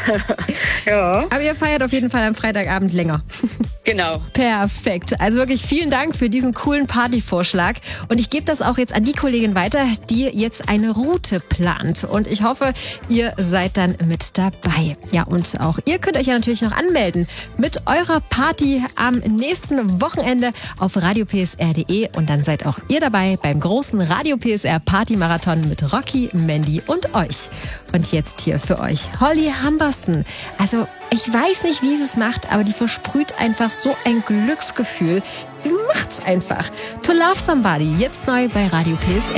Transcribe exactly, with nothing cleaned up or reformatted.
Ja. Aber ihr feiert auf jeden Fall am Freitagabend länger. Genau. Perfekt. Also wirklich vielen Dank für diesen coolen Partyvorschlag. Und ich gebe das auch jetzt an die Kollegin weiter, die jetzt eine Route plant. Und ich hoffe, ihr seid dann mit dabei. Ja, und auch ihr könnt euch ja natürlich noch anmelden mit eurer Party am nächsten Wochenende auf radio p s r punkt d e. Und dann seid auch ihr dabei beim großen Radio P S R Party Marathon mit Rocky, Mandy und euch. Und jetzt hier für euch Holly Humberstone. Also ich weiß nicht, wie sie es macht, aber die versprüht einfach so ein Glücksgefühl. Sie macht's einfach. To Love Somebody, jetzt neu bei Radio P S R.